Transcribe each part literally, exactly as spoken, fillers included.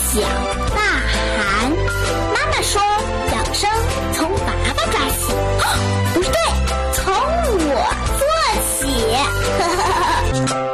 讲大喊。妈妈说，养生从爸爸抓起。哦，不对，从我做起。呵呵呵。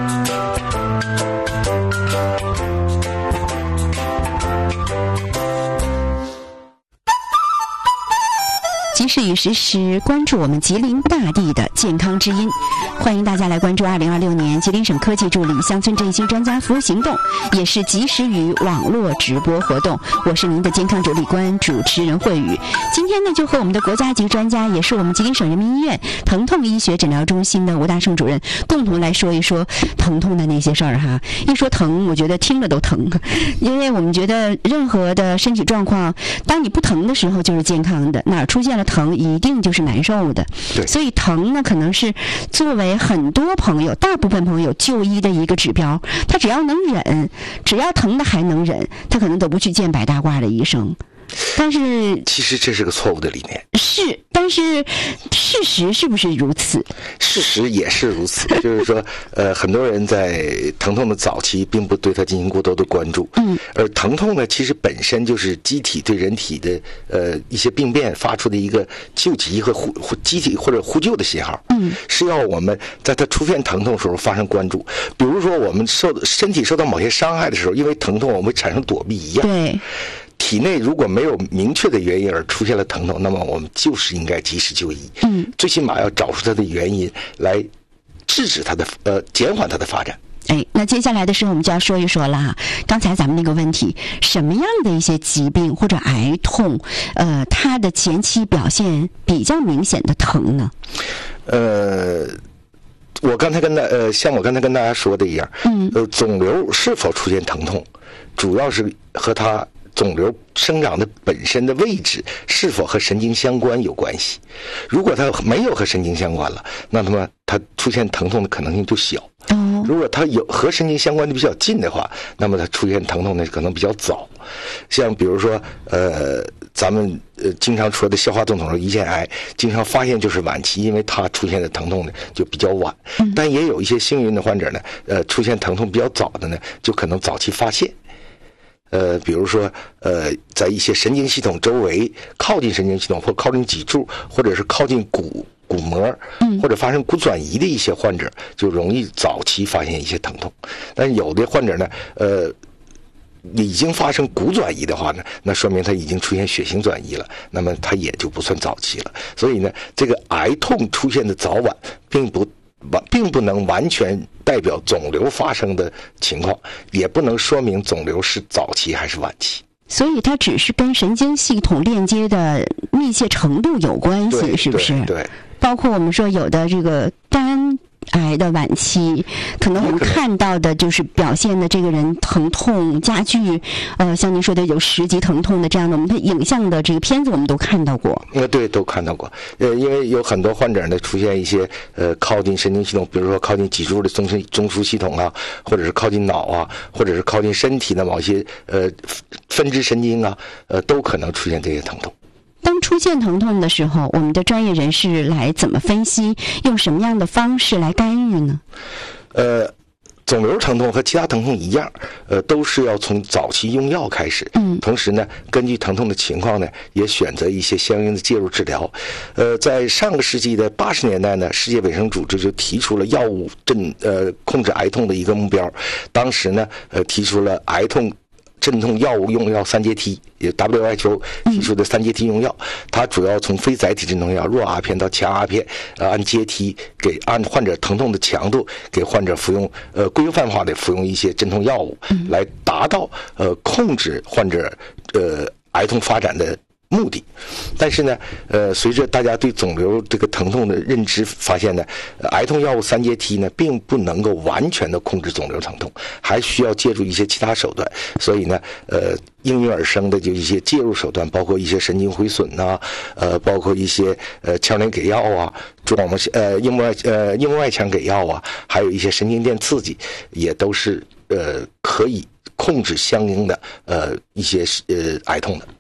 及时与时时关注我们吉林大地的健康之音，欢迎大家来关注二零二六年吉林省科技助理乡村振兴专家服务行动，也是及时雨网络直播活动。我是您的健康助理官主持人慧宇。今天呢，就和我们的国家级专家，也是我们吉林省人民医院疼痛医学诊疗中心的吴大胜主任，共同来说一说疼痛的那些事儿哈。一说疼，我觉得听着都疼，因为我们觉得任何的身体状况，当你不疼的时候就是健康的，哪儿出现了疼一定就是难受的。 对， 所以疼呢可能是作为很多朋友大部分朋友就医的一个指标，他只要能忍，只要疼的还能忍，他可能都不去见白大褂的医生。但是其实这是个错误的理念， 是，但是事实是不是如此？ 事实也是如此，就是说，呃，很多人在疼痛的早期并不对它进行过多的关注，嗯，而疼痛呢，其实本身就是机体对人体的呃一些病变发出的一个救急和呼呼机体或者呼救的信号，嗯，是要我们在它出现疼痛的时候发生关注。比如说，我们受身体受到某些伤害的时候，因为疼痛，我们会产生躲避一样， 对。 体内如果没有明确的原因而出现了疼痛，那么我们就是应该及时就医。嗯，最起码要找出它的原因来制止它的呃减缓它的发展。 哎，那接下来的时候我们就要说一说了哈。刚才咱们那个问题，什么样的一些疾病或者癌痛，呃，它的前期表现比较明显的疼呢？ 呃。我刚才跟大呃，像我刚才跟大家说的一样，嗯，呃，肿瘤是否出现疼痛，主要是和它肿瘤生长的本身的位置是否和神经相关有关系。如果它没有和神经相关了，那么它出现疼痛的可能性就小。哦，如果它有和神经相关的比较近的话，那么它出现疼痛呢可能比较早。像比如说，呃，咱们呃经常说的消化道肿瘤、胰腺癌，经常发现就是晚期，因为它出现的疼痛呢就比较晚。嗯，但也有一些幸运的患者呢，呃，出现疼痛比较早的呢，就可能早期发现。呃，比如说，呃，在一些神经系统周围，靠近神经系统或靠近脊柱，或者是靠近骨骨膜，嗯，或者发生骨转移的一些患者，就容易早期发现一些疼痛。但是有的患者呢，呃，已经发生骨转移的话呢，那说明他已经出现血型转移了，那么他也就不算早期了。所以呢，这个癌痛出现的早晚，并不。并不能完全代表肿瘤发生的情况，也不能说明肿瘤是早期还是晚期。 所以它只是跟神经系统链接的密切程度有关系，是不是？ 对，对， 包括我们说有的这个肝癌的晚期，可能我们看到的就是表现的这个人疼痛加剧，呃，像您说的有十级疼痛的这样的，我们的影像的这个片子我们都看到过。 呃，对，都看到过。呃，因为有很多患者呢出现一些呃靠近神经系统，比如说靠近脊柱的中枢中枢系统啊，或者是靠近脑啊，或者是靠近身体的某些呃分支神经啊，呃，都可能出现这些疼痛。 当出现疼痛的时候，我们的专业人士来怎么分析，用什么样的方式来干预呢？ 呃，肿瘤疼痛和其他疼痛一样，呃，都是要从早期用药开始。嗯，同时呢，根据疼痛的情况呢，也选择一些相应的介入治疗。呃，在上个世纪的八十年代呢，世界卫生组织就提出了药物镇呃控制癌痛的一个目标。当时呢，呃，提出了癌痛镇痛药物用药三阶梯，也 W H O 提出的三阶梯用药，它主要从非载体镇痛药弱阿片到强阿片，呃，按阶梯给按患者疼痛的强度给患者服用呃规范化的服用一些镇痛药物，来达到呃控制患者呃癌痛发展的目的。但是呢，呃，随着大家对肿瘤这个疼痛的认知，发现呢，呃、癌痛药物三阶梯呢，并不能够完全的控制肿瘤疼痛，还需要借助一些其他手段。所以呢，呃，应运而生的就一些介入手段，包括一些神经回损呐、啊，呃，包括一些呃鞘联给药啊，主网膜呃硬膜外呃硬膜外腔给药啊，还有一些神经电刺激，也都是呃可以控制相应的呃一些呃癌痛的。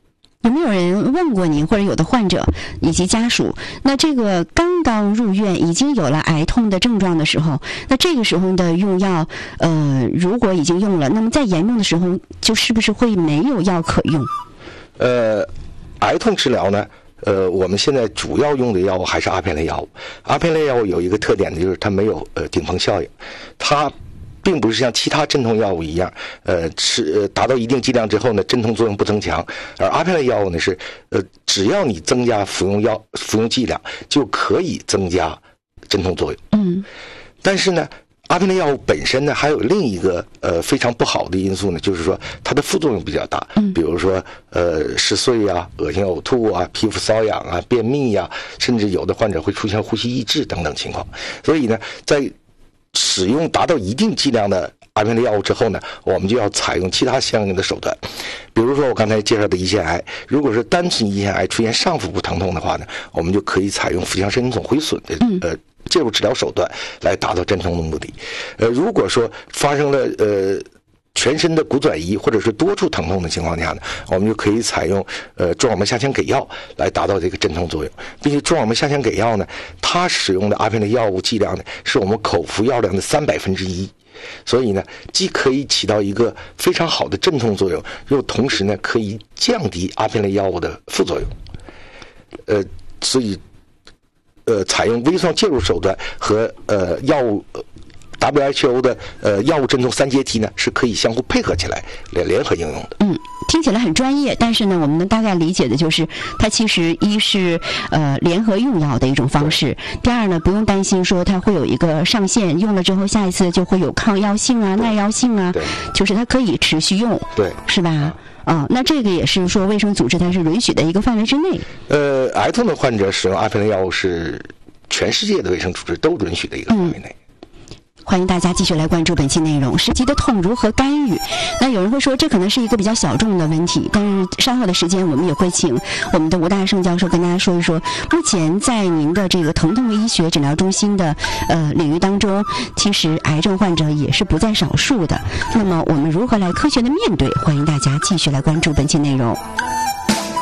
有没有人问过您，或者有的患者以及家属，那这个刚刚入院已经有了癌痛的症状的时候，那这个时候的用药，呃，如果已经用了，那么在严重的时候，就是不是会没有药可用？ 呃，癌痛治疗呢，呃，我们现在主要用的药物还是阿片类药物。阿片类药物有一个特点呢，就是它没有呃顶峰效应，它并不是像其他镇痛药物一样，呃，吃呃达到一定剂量之后呢，镇痛作用不增强。而阿片类药物呢是，呃，只要你增加服用药服用剂量，就可以增加镇痛作用。 嗯， 但是呢，阿片类药物本身呢，还有另一个呃非常不好的因素呢，就是说它的副作用比较大。嗯，比如说呃嗜睡啊、恶心呕吐啊、皮肤瘙痒啊、便秘呀、啊，甚至有的患者会出现呼吸抑制等等情况。所以呢，在使用达到一定剂量的阿片类药物之后呢，我们就要采用其他相应的手段。比如说我刚才介绍的胰腺癌，如果是单纯胰腺癌出现上腹部疼痛的话呢，我们就可以采用腹腔神经总回损的呃介入治疗手段来达到镇痛的目的。呃，如果说发生了呃全身的骨转移或者是多处疼痛的情况下呢，我们就可以采用呃蛛网膜下腔给药来达到这个镇痛作用，并且蛛网膜下腔给药呢，它使用的阿片类药物剂量呢是我们口服药量的三百分之一，所以呢，既可以起到一个非常好的镇痛作用，又同时呢可以降低阿片类药物的副作用。呃，所以呃采用微创介入手段和呃药物。W H O 的呃药物镇痛三阶梯呢，是可以相互配合起来来联合应用的。 嗯，听起来很专业，但是呢，我们能大概理解的就是，它其实一是呃联合用药的一种方式，第二呢，不用担心说它会有一个上限，用了之后下一次就会有抗药性啊、耐药性啊，就是它可以持续用， 对， 是吧？啊、哦，那这个也是说卫生组织它是允许的一个范围之内。 呃，癌痛的患者使用阿片类药物是全世界的卫生组织都允许的一个范围内。嗯， 欢迎大家继续来关注本期内容，实际的痛如何干预？那有人会说这可能是一个比较小众的问题，但是稍后的时间我们也会请我们的吴大胜教授跟大家说一说，目前在您的这个疼痛医学诊疗中心的呃领域当中，其实癌症患者也是不在少数的。那么我们如何来科学的面对？欢迎大家继续来关注本期内容。